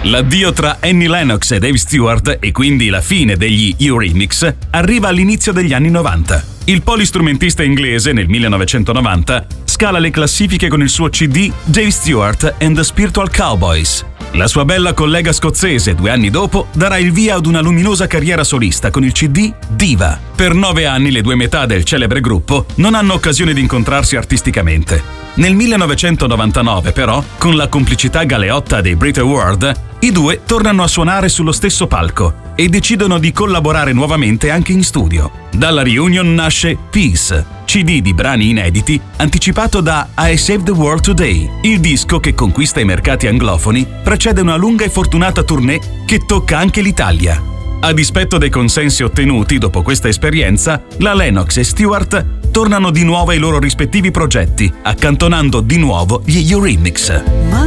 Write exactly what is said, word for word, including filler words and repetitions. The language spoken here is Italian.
L'addio tra Annie Lennox e Dave Stewart, e quindi la fine degli Eurythmics, arriva all'inizio degli anni novanta. Il polistrumentista inglese nel millenovecentonovanta scala le classifiche con il suo C D Dave Stewart and the Spiritual Cowboys. La sua bella collega scozzese, due anni dopo, darà il via ad una luminosa carriera solista con il C D Diva. Per nove anni le due metà del celebre gruppo non hanno occasione di incontrarsi artisticamente. Nel millenovecentonovantanove, però, con la complicità galeotta dei Brit Award, i due tornano a suonare sullo stesso palco e decidono di collaborare nuovamente anche in studio. Dalla reunion nasce Peace, C D di brani inediti anticipato da I Saved the World Today. Il disco, che conquista i mercati anglofoni, precede una lunga e fortunata tournée che tocca anche l'Italia. A dispetto dei consensi ottenuti dopo questa esperienza, la Lennox e Stewart tornano di nuovo ai loro rispettivi progetti, accantonando di nuovo gli Eurythmics.